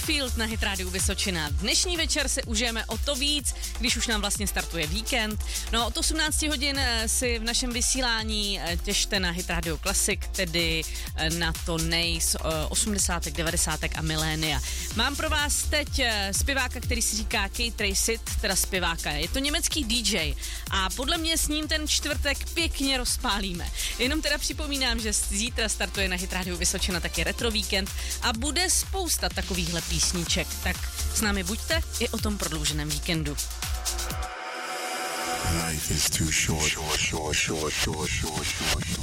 Outfield na Hit Radio Vysočina. Dnešní večer se užijeme o to víc, když už nám vlastně startuje víkend. No od 18 hodin si v našem vysílání těšte na Hit Radio Classic, tedy na to z 80, 90 a milénia. Mám pro vás teď zpěváka, který si říká Kate Tracit, teda zpěváka. Je to německý DJ a podle mě s ním ten čtvrtek pěkně rozpálíme. Jenom teda připomínám, že zítra startuje na Hit Radio Vysočina taky retro víkend a bude spousta takovýchhle písniček, tak s námi buďte i o tom prodlouženém víkendu. Life is too short.